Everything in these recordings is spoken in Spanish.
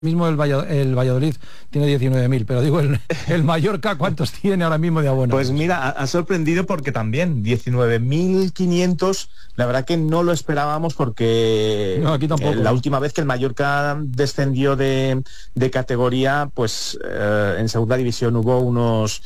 Mismo el Valladolid tiene 19.000, pero digo, el Mallorca, ¿cuántos tiene ahora mismo de abonados? Pues mira, ha sorprendido porque también 19.500, la verdad que no lo esperábamos porque no, aquí tampoco, la última vez que el Mallorca descendió de categoría, pues en segunda división hubo unos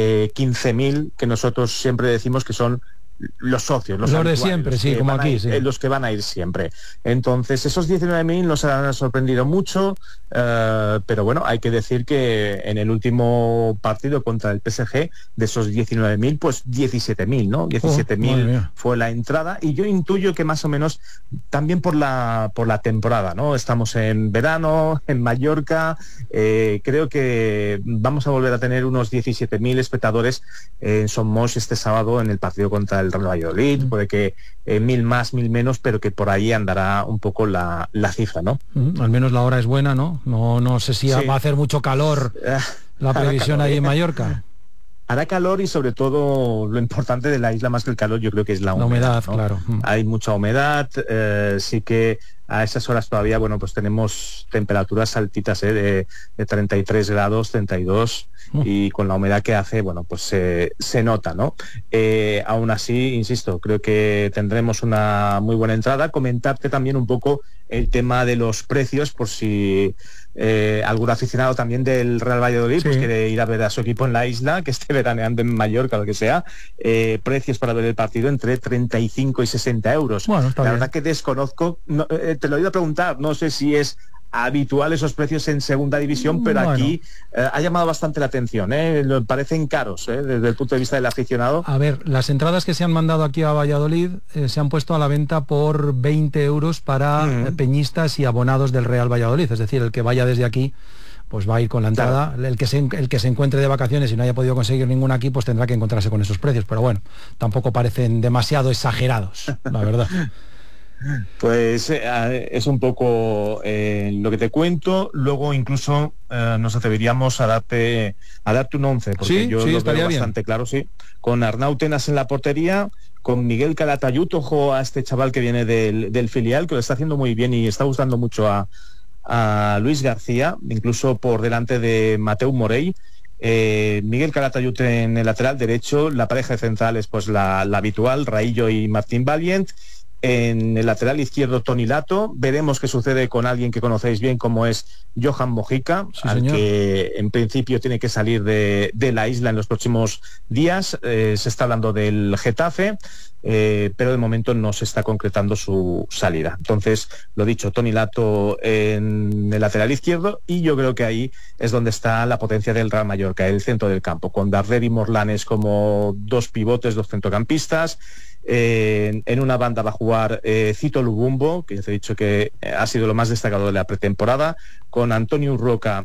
15.000, que nosotros siempre decimos que son los socios, los de siempre, sí, como aquí, sí. Los que van a ir siempre. Entonces, esos 19.000 nos han sorprendido mucho, pero bueno, hay que decir que en el último partido contra el PSG, de esos 19.000, pues 17.000, ¿no? 17.000 fue la entrada, y yo intuyo que más o menos también por la temporada, ¿no? Estamos en verano, en Mallorca, creo que vamos a volver a tener unos 17.000 espectadores en Son Moix este sábado en el partido contra el Real Valladolid. Puede que 1.000 más, 1.000 menos, pero que por ahí andará un poco la cifra, ¿no? Al menos la hora es buena, ¿no? No sé si va a hacer mucho calor la previsión ahí en Mallorca. Hará calor, y sobre todo lo importante de la isla, más que el calor, yo creo que es la humedad, ¿no? Claro. Hay mucha humedad, sí que a esas horas todavía, bueno, pues tenemos temperaturas altitas, de 33 grados, 32, y con la humedad que hace, bueno, pues se nota, ¿no? Aún así, insisto, creo que tendremos una muy buena entrada. Comentarte también un poco el tema de los precios, por si algún aficionado también del Real Valladolid pues quiere ir a ver a su equipo en la isla, que esté veraneando en Mallorca, lo que sea. Precios para ver el partido entre 35 y 60 euros. Bueno, la verdad que desconozco, te lo he ido a preguntar, no sé si es habitual esos precios en segunda división, pero aquí ha llamado bastante la atención, parecen caros, desde el punto de vista del aficionado. A ver, las entradas que se han mandado aquí a Valladolid se han puesto a la venta por 20 euros para peñistas y abonados del Real Valladolid, es decir, el que vaya desde aquí pues va a ir con la entrada. Claro. El que se encuentre de vacaciones y no haya podido conseguir ninguna aquí, pues tendrá que encontrarse con esos precios, pero bueno, tampoco parecen demasiado exagerados, la verdad. Pues es un poco lo que te cuento. Luego incluso nos atreveríamos a darte un 11, porque yo lo veo bastante claro, con Arnau Tenas en la portería, con Miguel Calatayud. Ojo a este chaval que viene del filial, que lo está haciendo muy bien y está gustando mucho a Luis García, incluso por delante de Mateu Morell. Miguel Calatayud en el lateral derecho. La pareja de centrales, pues la habitual, Raillo y Martín Valiente. En el lateral izquierdo, Toni Lato. Veremos qué sucede con alguien que conocéis bien, como es Johan Mojica, que en principio tiene que salir de la isla en los próximos días. Se está hablando del Getafe, pero de momento no se está concretando su salida. Entonces, lo dicho, Toni Lato en el lateral izquierdo, y yo creo que ahí es donde está la potencia del Real Mallorca, el centro del campo, con Darder y Morlanes como dos pivotes, dos centrocampistas. En una banda va a jugar Cito Lubumbo, que ya te he dicho que ha sido lo más destacado de la pretemporada, con Antonio Urroca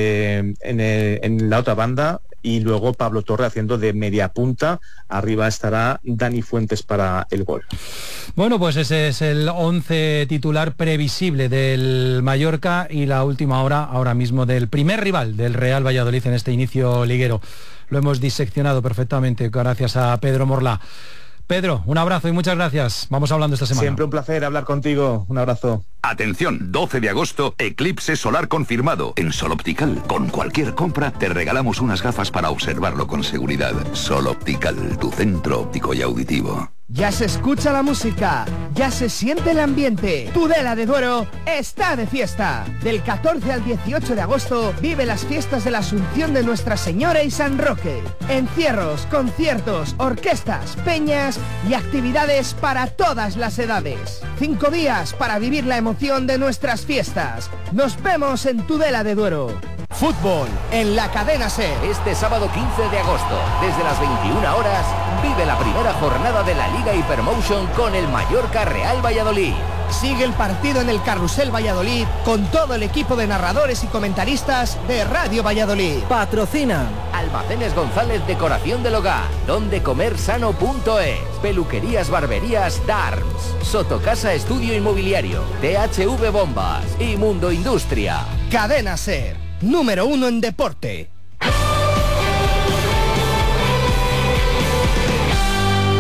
en la otra banda, y luego Pablo Torre haciendo de media punta. Arriba estará Dani Fuentes para el gol. Bueno, pues ese es el 11 titular previsible del Mallorca, y la última hora ahora mismo del primer rival del Real Valladolid en este inicio liguero. Lo hemos diseccionado perfectamente gracias a Pedro Morla. Pedro, un abrazo y muchas gracias. Vamos hablando esta semana. Siempre un placer hablar contigo. Un abrazo. Atención, 12 de agosto, eclipse solar confirmado. En Sol Optical, con cualquier compra, te regalamos unas gafas para observarlo con seguridad. Sol Optical, tu centro óptico y auditivo. Ya se escucha la música, ya se siente el ambiente. Tudela de Duero está de fiesta. Del 14 al 18 de agosto vive las fiestas de la Asunción de Nuestra Señora y San Roque. Encierros, conciertos, orquestas, peñas y actividades para todas las edades. 5 días para vivir la emoción de nuestras fiestas. Nos vemos en Tudela de Duero. Fútbol en la cadena SER. Este sábado 15 de agosto, desde las 21 horas, vive la primera jornada de la Liga Hypermotion con el Mallorca Real Valladolid. Sigue el partido en el Carrusel Valladolid con todo el equipo de narradores y comentaristas de Radio Valladolid. Patrocinan Almacenes González Decoración del Hogar, dondecomersano.es, Peluquerías Barberías Darms, Sotocasa Estudio Inmobiliario, THV Bombas y Mundo Industria. Cadena SER, número 1 en deporte. Pues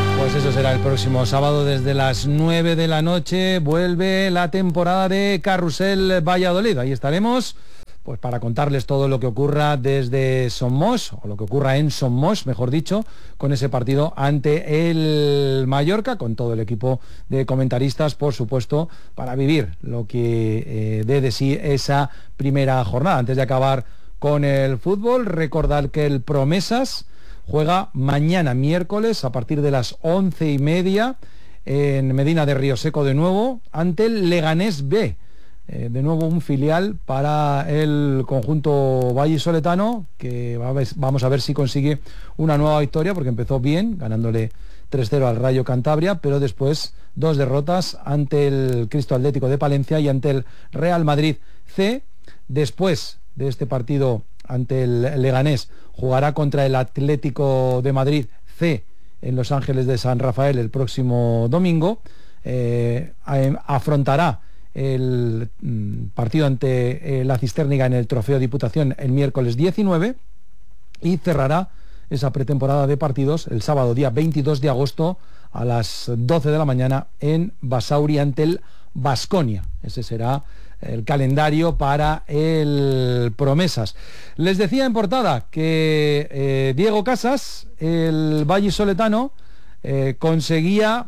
Eso será el próximo sábado desde las 9 de la noche. Vuelve la temporada de Carrusel Valladolid. Ahí estaremos pues para contarles todo lo que ocurra desde Somos, o lo que ocurra en Somos, mejor dicho, con ese partido ante el Mallorca, con todo el equipo de comentaristas, por supuesto, para vivir lo que dé de sí esa primera jornada. Antes de acabar con el fútbol, recordar que el Promesas juega mañana miércoles a partir de las 11:30 en Medina de Rioseco de nuevo ante el Leganés B. De nuevo un filial para el conjunto vallisoletano que vamos a ver si consigue una nueva victoria, porque empezó bien ganándole 3-0 al Rayo Cantabria, pero después 2 derrotas ante el Cristo Atlético de Palencia y ante el Real Madrid C. Después de este partido ante el Leganés jugará contra el Atlético de Madrid C en Los Ángeles de San Rafael el próximo domingo. Afrontará el partido ante la Cisterniga en el Trofeo Diputación el miércoles 19 y cerrará esa pretemporada de partidos el sábado día 22 de agosto a las 12 de la mañana en Basauri ante el Baskonia. Ese será el calendario para el Promesas. Les decía en portada que Diego Casas, el vallisoletano, conseguía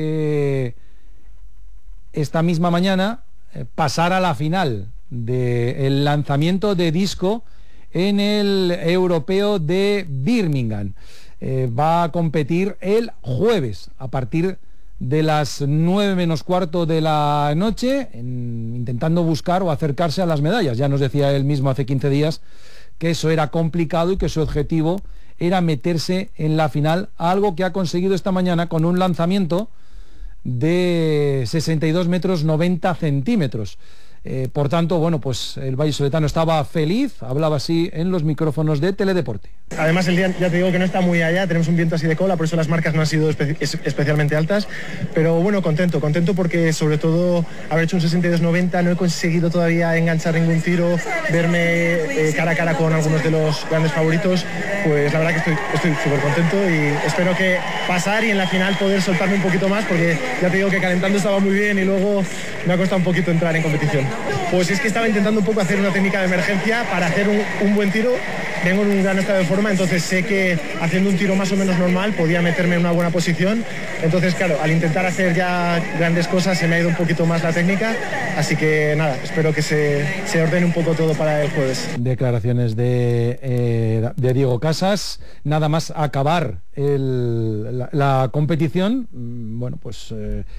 esta misma mañana pasar a la final del lanzamiento de disco en el europeo de Birmingham. Va a competir el jueves a partir de las 9 menos cuarto de la noche, intentando buscar o acercarse a las medallas. Ya nos decía él mismo hace 15 días que eso era complicado y que su objetivo era meterse en la final, algo que ha conseguido esta mañana con un lanzamiento de 62 metros 90 centímetros. Por tanto, bueno, pues el vallisoletano estaba feliz, hablaba así en los micrófonos de Teledeporte. Además el día, ya te digo que no está muy allá, tenemos un viento así de cola, por eso las marcas no han sido especialmente altas, pero bueno, contento porque sobre todo haber hecho un 62-90, no he conseguido todavía enganchar ningún tiro, verme cara a cara con algunos de los grandes favoritos, pues la verdad que estoy súper contento y espero que pasar y en la final poder soltarme un poquito más, porque ya te digo que calentando estaba muy bien y luego me ha costado un poquito entrar en competición. Pues es que estaba intentando un poco hacer una técnica de emergencia para hacer un buen tiro. Vengo en un gran estado de forma, entonces sé que haciendo un tiro más o menos normal podía meterme en una buena posición. Entonces, claro, al intentar hacer ya grandes cosas se me ha ido un poquito más la técnica. Así que nada, espero que se ordene un poco todo para el jueves. Declaraciones de Diego Casas. Nada más acabar la competición, bueno, pues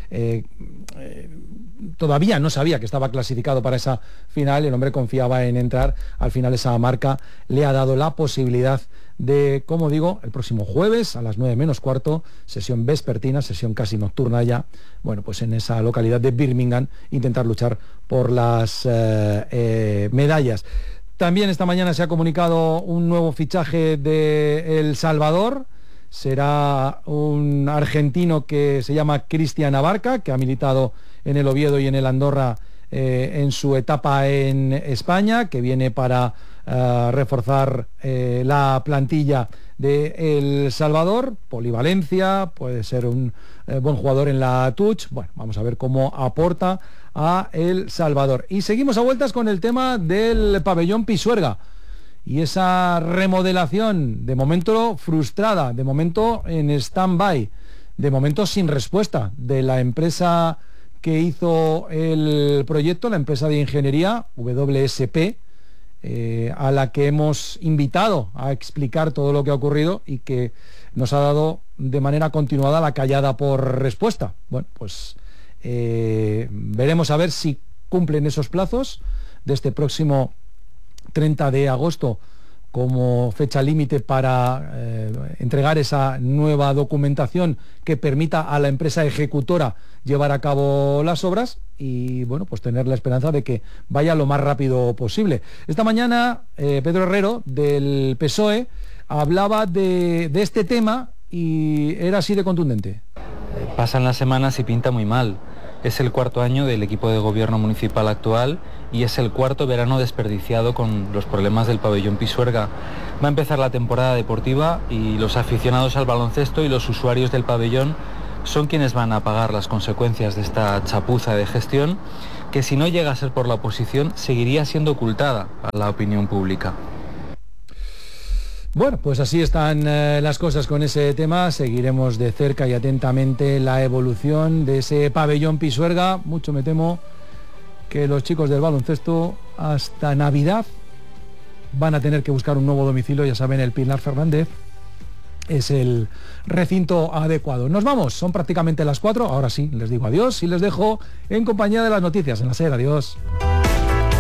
todavía no sabía que estaba clasificado para esa final. El hombre confiaba en entrar. Al final esa marca le ha dado la posibilidad de, como digo, el próximo jueves a las 9 menos cuarto, sesión vespertina, sesión casi nocturna ya, bueno, pues en esa localidad de Birmingham, intentar luchar por las medallas. También esta mañana se ha comunicado un nuevo fichaje de El Salvador. Será un argentino que se llama Cristian Abarca, que ha militado en el Oviedo y en el Andorra en su etapa en España, que viene para reforzar la plantilla de El Salvador. Polivalencia, puede ser un buen jugador en la touch. Bueno, vamos a ver cómo aporta a El Salvador. Y seguimos a vueltas con el tema del pabellón Pisuerga y esa remodelación, de momento frustrada, de momento en stand-by, de momento sin respuesta de la empresa que hizo el proyecto, la empresa de ingeniería WSP, a la que hemos invitado a explicar todo lo que ha ocurrido y que nos ha dado de manera continuada la callada por respuesta. Bueno, pues veremos a ver si cumplen esos plazos de este próximo 30 de agosto como fecha límite para entregar esa nueva documentación que permita a la empresa ejecutora llevar a cabo las obras y, bueno, pues tener la esperanza de que vaya lo más rápido posible. Esta mañana Pedro Herrero del PSOE hablaba de este tema y era así de contundente. Pasan las semanas y pinta muy mal. Es el cuarto año del equipo de gobierno municipal actual y es el cuarto verano desperdiciado con los problemas del pabellón Pisuerga. Va a empezar la temporada deportiva y los aficionados al baloncesto y los usuarios del pabellón son quienes van a pagar las consecuencias de esta chapuza de gestión, que si no llega a ser por la oposición, seguiría siendo ocultada a la opinión pública. Bueno, pues así están las cosas con ese tema. Seguiremos de cerca y atentamente la evolución de ese pabellón Pisuerga. Mucho me temo que los chicos del baloncesto hasta Navidad van a tener que buscar un nuevo domicilio. Ya saben, el Pilar Fernández es el recinto adecuado. Nos vamos, son prácticamente las 4. Ahora sí, les digo adiós y les dejo en compañía de las noticias en la SER. Adiós.